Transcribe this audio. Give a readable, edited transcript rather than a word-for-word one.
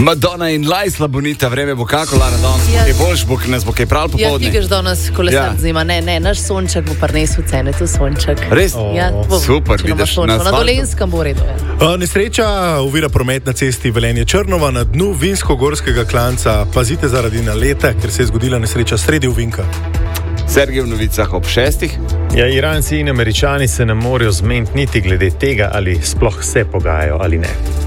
Madonna in Lajsla bonita, vreme bo kako, Lara, danes je boljš, bo nas bo kaj prav popoldne. Ja, ti greš danes kolesar zima, ne, naš sonček bo prinesel cene, tu sonček. Res? Ja, super, vidiš. Na Dolenskem bo redo. Nesreča ovira promet na cesti Velenje-Črnova na dnu vinsko-gorskega klanca. Pazite zaradi naleta, ker se je zgodila nesreča sredi ovinka. Sergej v novicah ob 6. Ja, Iranci in Američani se ne morejo zmeniti niti glede tega, ali sploh se pogajajo ali ne.